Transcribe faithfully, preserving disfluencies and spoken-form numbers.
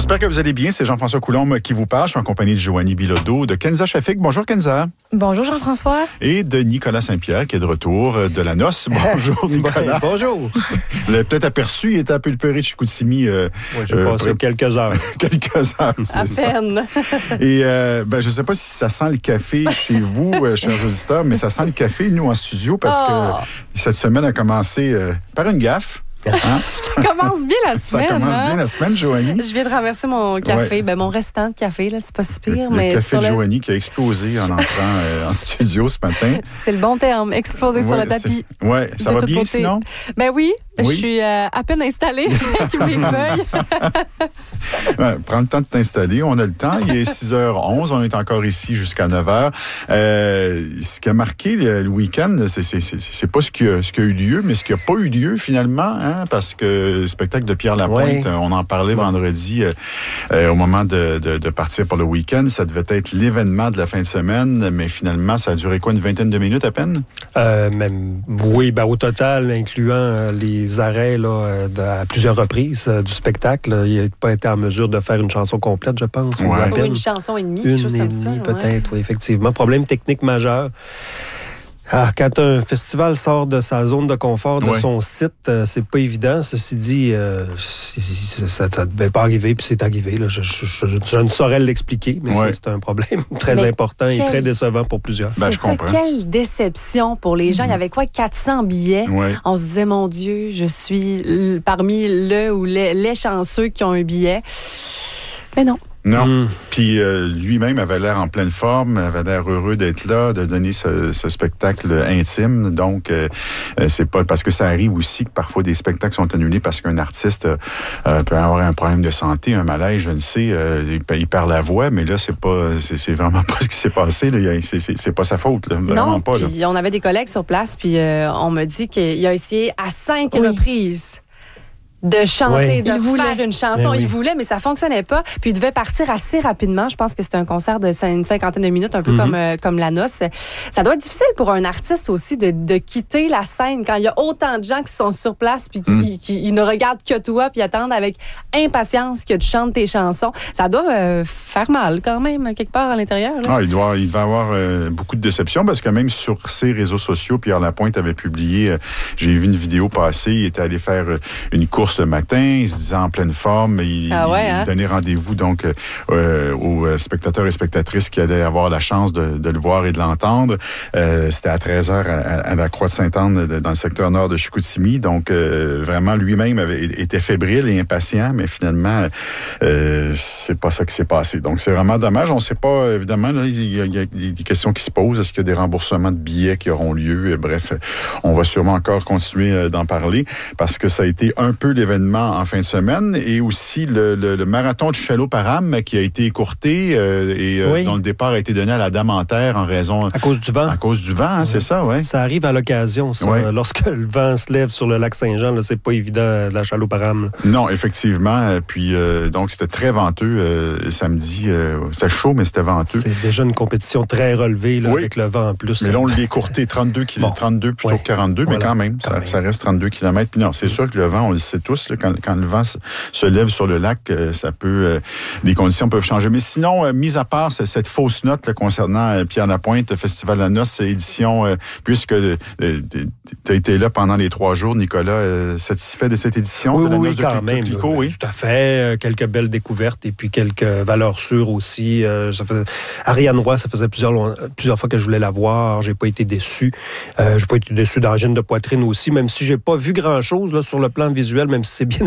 J'espère que vous allez bien. C'est Jean-François Coulombe qui vous parle. Je suis en compagnie de Joanie Bilodeau, de Kenza Shafik. Bonjour, Kenza. Bonjour, Jean-François. Et de Nicolas Saint-Pierre, qui est de retour de la noce. Bonjour, Nicolas. Bonjour. Vous l'avez peut-être aperçu, il était un peu peuré de Chicoutimi. Euh, oui, j'ai euh, passé quelques heures. quelques heures, c'est à ça. peine. Et euh, ben, je ne sais pas si ça sent le café chez vous, euh, chers auditeurs, mais ça sent le café, nous, en studio, parce oh. que cette semaine a commencé euh, par une gaffe. Hein? Ça commence bien la semaine. Ça commence hein? bien la semaine, Joanie. Je viens de renverser mon café, ouais. ben, mon restant de café, là, c'est pas si pire. Le, mais le café sur de le... Joanie qui a explosé en entrant euh, en studio ce matin. C'est le bon terme, explosé ouais, sur le tapis. Oui, ça va bien côté. Sinon? Ben oui, oui. Je suis euh, à peine installée avec mes feuilles. Ouais, prends le temps de t'installer, on a le temps. Il est six heures onze, on est encore ici jusqu'à neuf heures. Euh, ce qui a marqué le, le week-end, c'est, c'est, c'est, c'est pas ce qui, a, ce qui a eu lieu, mais ce qui n'a pas eu lieu finalement, hein, parce que le spectacle de Pierre Lapointe, ouais. on en parlait ouais. vendredi euh, euh, au moment de, de, de partir pour le week-end. Ça devait être l'événement de la fin de semaine, mais finalement, ça a duré quoi, une vingtaine de minutes à peine? Euh, même, oui, ben, au total, incluant euh, les arrêts là, de, à plusieurs reprises euh, du spectacle, là, il n'a pas été en mesure de faire une chanson complète, je pense. Ouais. Ou, ou une chanson et demie, quelque chose une comme et ça. Demie, peut-être, ouais. oui, effectivement. Problème technique majeur. Ah, quand un festival sort de sa zone de confort, de ouais. son site, euh, c'est pas évident. Ceci dit, euh, ça ne devait pas arriver, puis c'est arrivé. Là. Je, je, je, je ne saurais l'expliquer, mais ouais. c'est un problème très mais important quel... et très décevant pour plusieurs. C'est ben, je ça, comprends. Quelle déception pour les gens. Mm-hmm. Il y avait quoi, quatre cents billets? Ouais. On se disait, mon Dieu, je suis l- parmi le ou les, les chanceux qui ont un billet. Mais non. Non. Mm. Puis euh, lui-même avait l'air en pleine forme, avait l'air heureux d'être là, de donner ce, ce spectacle intime. Donc, euh, c'est pas parce que ça arrive aussi que parfois des spectacles sont annulés parce qu'un artiste euh, peut avoir un problème de santé, un malaise, je ne sais, euh, il, il perd la voix, mais là, c'est pas, c'est, c'est vraiment pas ce qui s'est passé. Là. C'est, c'est, c'est pas sa faute, là. Vraiment non, pas. Puis on avait des collègues sur place, puis euh, on m'a dit qu'il a essayé à cinq oui. reprises de chanter, oui. de il voulait. faire une chanson. Oui. Il voulait, mais ça fonctionnait pas. Puis il devait partir assez rapidement. Je pense que c'était un concert de une cinquantaine de minutes, un peu mm-hmm. comme, euh, comme la noce. Ça doit être difficile pour un artiste aussi de, de quitter la scène quand il y a autant de gens qui sont sur place puis qui, mm. qui, qui ne regardent que toi puis attendent avec impatience que tu chantes tes chansons. Ça doit euh, faire mal quand même, quelque part à l'intérieur. Là. Ah, il doit, il va avoir euh, beaucoup de déception parce que même sur ses réseaux sociaux, Pierre Lapointe avait publié, euh, j'ai vu une vidéo passer, il était allé faire euh, une course le matin, il se disait en pleine forme, il, ah ouais, il, hein? il donnait rendez-vous donc euh, aux spectateurs et spectatrices qui allaient avoir la chance de, de le voir et de l'entendre. Euh, c'était à treize heures à, à la Croix-de-Sainte-Anne dans le secteur nord de Chicoutimi, donc euh, vraiment lui-même avait, était fébrile et impatient, mais finalement euh, c'est pas ça qui s'est passé. Donc c'est vraiment dommage. On ne sait pas, évidemment, là, il, y a, il y a des questions qui se posent. Est-ce qu'il y a des remboursements de billets qui auront lieu? Et bref, on va sûrement encore continuer d'en parler parce que ça a été un peu l'événement en fin de semaine et aussi le, le, le marathon de Chaloparam qui a été écourté euh, et euh, oui. dont le départ a été donné à la Dame en Terre en raison... À cause du vent. À cause du vent, hein, oui. c'est ça, oui. Ça arrive à l'occasion, ça. Oui. Lorsque le vent se lève sur le lac Saint-Jean, là, c'est pas évident, la Chaloparam. Là. Non, effectivement. Puis, euh, donc, c'était très venteux euh, samedi. Euh, c'était chaud, mais c'était venteux. C'est déjà une compétition très relevée là, oui. avec le vent en plus. Mais là, on l'a écourté trente-deux kilomètres, bon. trente-deux plutôt oui. que quarante-deux, voilà. mais quand même, quand ça, même, ça reste trente-deux kilomètres. Puis non, c'est oui. sûr que le vent, on le sait tous, là, quand, quand le vent se, se lève sur le lac, euh, ça peut, euh, les conditions peuvent changer. Mais sinon, euh, mis à part cette, cette fausse note là, concernant euh, Pierre Lapointe, Festival de la Noce, édition, euh, puisque euh, tu as été là pendant les trois jours, Nicolas, euh, satisfait de cette édition oui, de la oui, Noce oui, quand de même, Clicquot, oui, tout à fait. Quelques belles découvertes et puis quelques valeurs sûres aussi. Euh, ça faisait... Ariane Roy, ça faisait plusieurs, plusieurs fois que je voulais la voir. J'ai pas été déçu. Euh, j'ai pas été déçu d'angine de poitrine aussi, même si j'ai pas vu grand-chose là, sur le plan visuel, même si c'est bien